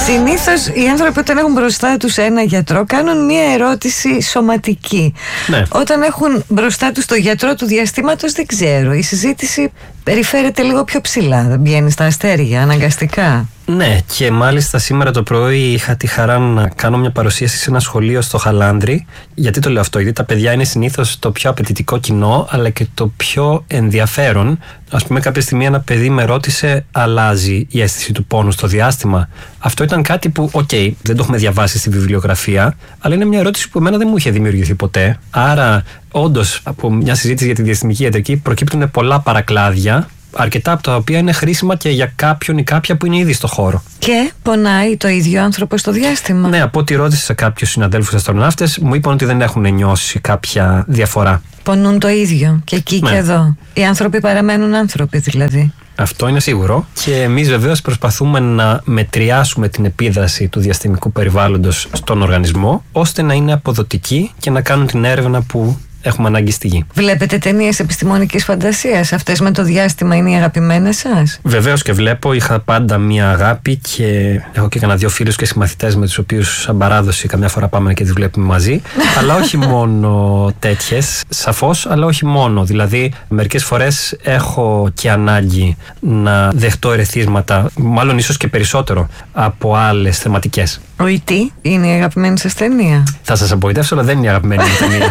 Συνήθως οι άνθρωποι όταν έχουν μπροστά τους ένα γιατρό κάνουν μία ερώτηση σωματική. Ναι. Όταν έχουν μπροστά τους το γιατρό του διαστήματος, δεν ξέρω, η συζήτηση περιφέρεται λίγο πιο ψηλά, δεν βγαίνει στα αστέρια αναγκαστικά. Ναι, και μάλιστα σήμερα το πρωί είχα τη χαρά να κάνω μια παρουσίαση σε ένα σχολείο στο Χαλάνδρη. Γιατί το λέω αυτό? Γιατί τα παιδιά είναι συνήθως το πιο απαιτητικό κοινό, αλλά και το πιο ενδιαφέρον. Ας πούμε, κάποια στιγμή ένα παιδί με ρώτησε, αλλάζει η αίσθηση του πόνου στο διάστημα? Αυτό ήταν κάτι που, δεν το έχουμε διαβάσει στη βιβλιογραφία, αλλά είναι μια ερώτηση που εμένα δεν μου είχε δημιουργηθεί ποτέ. Άρα, όντως, από μια συζήτηση για τη διαστημική ιατρική προκύπτουν πολλά παρακλάδια, αρκετά από τα οποία είναι χρήσιμα και για κάποιον ή κάποια που είναι ήδη στο χώρο. Και πονάει το ίδιο άνθρωπο στο διάστημα? Ναι, από ό,τι ρώτησα σε κάποιους συναδέλφους αστροναύτες, μου είπαν ότι δεν έχουν νιώσει κάποια διαφορά. Πονούν το ίδιο και εκεί και εδώ. Οι άνθρωποι παραμένουν άνθρωποι δηλαδή. Αυτό είναι σίγουρο. Και εμείς βεβαίως προσπαθούμε να μετριάσουμε την επίδραση του διαστημικού περιβάλλοντος στον οργανισμό, ώστε να είναι αποδοτική και να κάνουν την έρευνα που έχουμε ανάγκη στη γη. Βλέπετε ταινίες επιστημονικής φαντασίας? Αυτές με το διάστημα είναι οι αγαπημένες σας? Βεβαίως και βλέπω. Είχα πάντα μία αγάπη και έχω και κανένα 2 φίλους και συμμαθητές με τους οποίους, σαν παράδοση, καμιά φορά πάμε και τις βλέπουμε μαζί. Αλλά όχι μόνο τέτοιες, σαφώς, αλλά όχι μόνο. Δηλαδή, μερικές φορές έχω και ανάγκη να δεχτώ ερεθίσματα, μάλλον ίσως και περισσότερο, από άλλες θεματικές. Ο E.T. είναι η αγαπημένη σας ταινία? Θα σας απογοητεύσω, αλλά δεν είναι η αγαπημένη μου ταινία.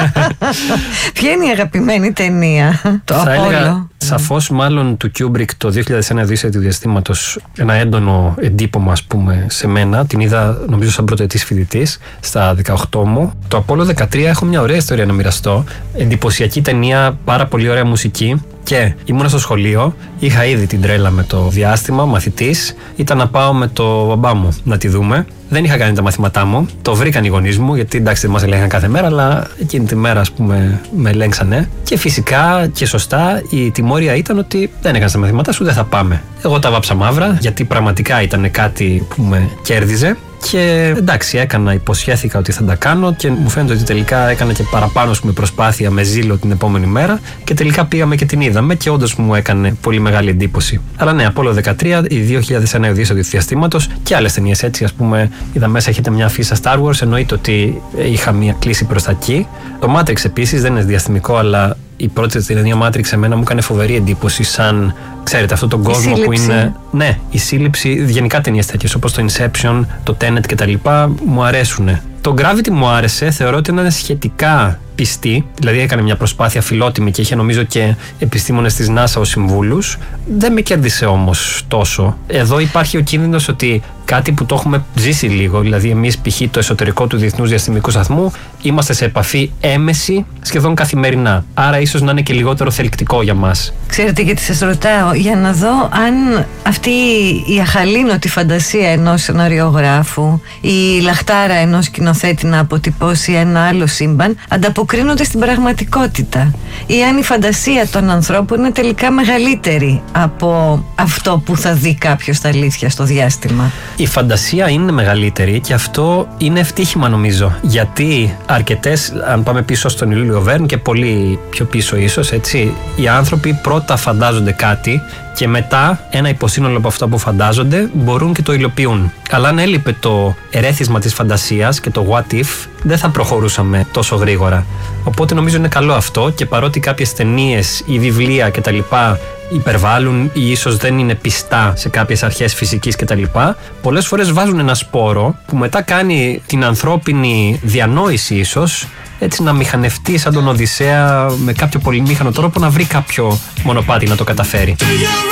Ποια είναι η αγαπημένη ταινία? Το θα Απόλλω. έλεγα σαφώς μάλλον του Kubrick το 2001 Οδύσσεια του Διαστήματος. Ένα έντονο εντύπωμα, ας πούμε, σε μένα. Την είδα νομίζω σαν πρωτοετής φοιτητής στα 18 μου. Το Απόλλω 13 έχω μια ωραία ιστορία να μοιραστώ. Εντυπωσιακή ταινία, πάρα πολύ ωραία μουσική. Και ήμουνα στο σχολείο, είχα ήδη την τρέλα με το διάστημα, μαθητής. Ήταν να πάω με το μπαμπά μου να τη δούμε. Δεν είχα κάνει τα μαθήματά μου. Το βρήκαν οι γονείς μου, γιατί εντάξει δεν μας ελέγχαν κάθε μέρα, αλλά εκείνη τη μέρα, ας πούμε, με ελέγξανε. Και φυσικά και σωστά η τιμώρια ήταν ότι δεν έκανες τα μαθήματά σου, δεν θα πάμε. Εγώ τα βάψα μαύρα, γιατί πραγματικά ήταν κάτι που με κέρδιζε. Και εντάξει, υποσχέθηκα ότι θα τα κάνω και μου φαίνεται ότι τελικά έκανα και παραπάνω, ας πούμε, προσπάθεια με ζήλο την επόμενη μέρα και τελικά πήγαμε και την είδαμε και όντως μου έκανε πολύ μεγάλη εντύπωση. Αλλά ναι, Απόλλω 13, η 2001 Οδύσσεια του Διαστήματος και άλλες ταινίες έτσι, ας πούμε, είδα μέσα έχετε μια αφίσα Star Wars, εννοείται ότι είχα μια κλίση προς τα εκεί. Το Matrix επίσης δεν είναι διαστημικό, αλλά η πρώτη ταινία Matrix εμένα μου έκανε φοβερή εντύπωση, σαν, ξέρετε, αυτόν τον κόσμο που είναι. Ναι, η σύλληψη, γενικά ταινίες τέτοιες όπως το Inception, το Tenet κτλ. Μου αρέσουν. Το Gravity μου άρεσε, θεωρώ ότι είναι σχετικά πιστή, δηλαδή έκανε μια προσπάθεια φιλότιμη και είχε νομίζω και επιστήμονες της NASA ως συμβούλους. Δεν με κέρδισε όμως τόσο. Εδώ υπάρχει ο κίνδυνος ότι κάτι που το έχουμε ζήσει λίγο, δηλαδή εμείς π.χ. το εσωτερικό του Διεθνούς Διαστημικού Σταθμού είμαστε σε επαφή έμεση σχεδόν καθημερινά. Άρα ίσως να είναι και λιγότερο θελκτικό για μας. Ξέρετε, γιατί σας ρωτάω, για να δω αν αυτή η αχαλήνωτη φαντασία ενός σεναριογράφου, η λαχτάρα ενός σκηνοθέτη να αποτυπώσει ένα άλλο σύμπαν, ανταποκρίνονται στην πραγματικότητα, ή αν η φαντασία των ανθρώπων είναι τελικά μεγαλύτερη από αυτό που θα δει κάποιος στα αλήθεια στο διάστημα. Η φαντασία είναι μεγαλύτερη και αυτό είναι ευτύχημα νομίζω, γιατί αρκετές, αν πάμε πίσω στον Ιούλιο Βέρν και πολύ πιο πίσω ίσως, έτσι, οι άνθρωποι πρώτα φαντάζονται κάτι και μετά ένα υποσύνολο από αυτά που φαντάζονται μπορούν και το υλοποιούν. Αλλά αν έλειπε το ερέθισμα της φαντασίας και το what if, δεν θα προχωρούσαμε τόσο γρήγορα. Οπότε νομίζω είναι καλό αυτό, και παρότι κάποιες ταινίες ή βιβλία κτλ. Υπερβάλλουν ή ίσως δεν είναι πιστά σε κάποιες αρχές φυσικής κτλ., πολλές φορές βάζουν ένα σπόρο που μετά κάνει την ανθρώπινη διανόηση ίσως έτσι να μηχανευτεί σαν τον Οδυσσέα με κάποιο πολυμήχανο τρόπο να βρει κάποιο μονοπάτι να το καταφέρει.